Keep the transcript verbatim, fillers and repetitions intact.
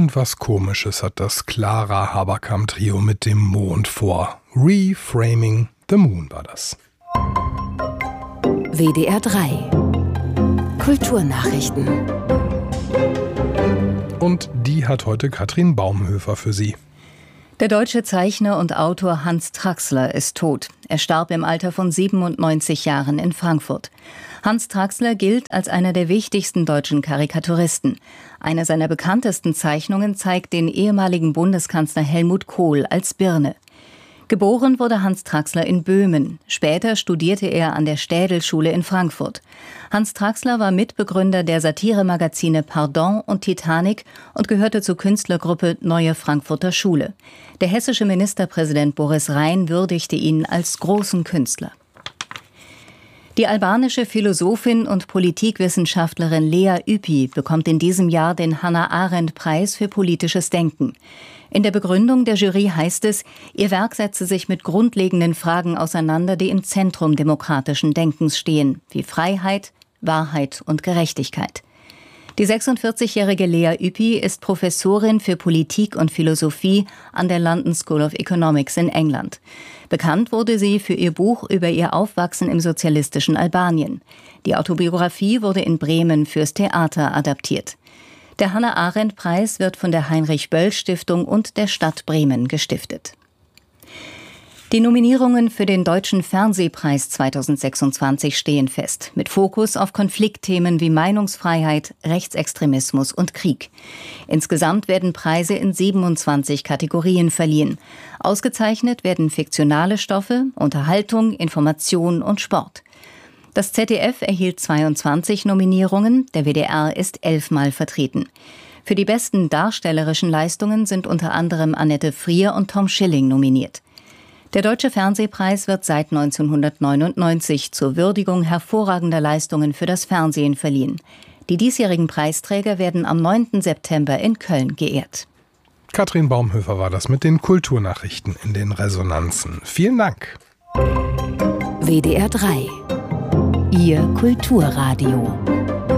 Irgendwas Komisches hat das Clara Haberkamp-Trio mit dem Mond vor. Reframing the Moon war das. W D R drei Kulturnachrichten. Und die hat heute Katrin Baumhöfer für Sie. Der deutsche Zeichner und Autor Hans Traxler ist tot. Er starb im Alter von siebenundneunzig Jahren in Frankfurt. Hans Traxler gilt als einer der wichtigsten deutschen Karikaturisten. Eine seiner bekanntesten Zeichnungen zeigt den ehemaligen Bundeskanzler Helmut Kohl als Birne. Geboren wurde Hans Traxler in Böhmen. Später studierte er an der Städelschule in Frankfurt. Hans Traxler war Mitbegründer der Satiremagazine Pardon und Titanic und gehörte zur Künstlergruppe Neue Frankfurter Schule. Der hessische Ministerpräsident Boris Rhein würdigte ihn als großen Künstler. Die albanische Philosophin und Politikwissenschaftlerin Lea Ypi bekommt in diesem Jahr den Hannah-Arendt-Preis für politisches Denken. In der Begründung der Jury heißt es, ihr Werk setze sich mit grundlegenden Fragen auseinander, die im Zentrum demokratischen Denkens stehen, wie Freiheit, Wahrheit und Gerechtigkeit. Die sechsundvierzigjährige Lea Ypi ist Professorin für Politik und Philosophie an der London School of Economics in England. Bekannt wurde sie für ihr Buch über ihr Aufwachsen im sozialistischen Albanien. Die Autobiografie wurde in Bremen fürs Theater adaptiert. Der Hannah-Arendt-Preis wird von der Heinrich-Böll-Stiftung und der Stadt Bremen gestiftet. Die Nominierungen für den Deutschen Fernsehpreis zweitausendsechsundzwanzig stehen fest, mit Fokus auf Konfliktthemen wie Meinungsfreiheit, Rechtsextremismus und Krieg. Insgesamt werden Preise in siebenundzwanzig Kategorien verliehen. Ausgezeichnet werden fiktionale Stoffe, Unterhaltung, Information und Sport. Das Z D F erhielt zweiundzwanzig Nominierungen, der W D R ist elfmal vertreten. Für die besten darstellerischen Leistungen sind unter anderem Annette Frier und Tom Schilling nominiert. Der Deutsche Fernsehpreis wird seit neunzehnhundertneunundneunzig zur Würdigung hervorragender Leistungen für das Fernsehen verliehen. Die diesjährigen Preisträger werden am neunten September in Köln geehrt. Katrin Baumhöfer war das mit den Kulturnachrichten in den Resonanzen. Vielen Dank. W D R drei Ihr Kulturradio.